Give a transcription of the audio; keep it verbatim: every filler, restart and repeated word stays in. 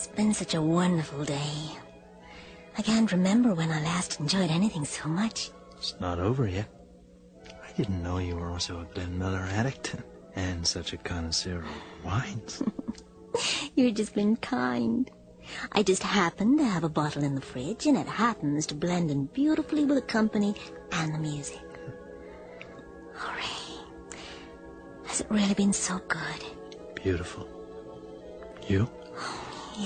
It's been such a wonderful day. I can't remember when I last enjoyed anything so much. It's not over yet. I didn't know you were also a Glenn Miller addict and such a connoisseur of wines. You've just been kind. I just happened to have a bottle in the fridge, and it happens to blend in beautifully with the company and the music. Oh, Ray, has it really been so good? Beautiful. You?